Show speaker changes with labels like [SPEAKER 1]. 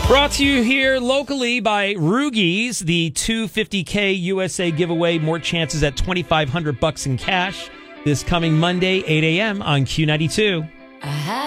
[SPEAKER 1] Brought to you here locally by Rugies, the $250K USA giveaway. More chances at $2,500 in cash this coming Monday, 8 a.m. on Q92.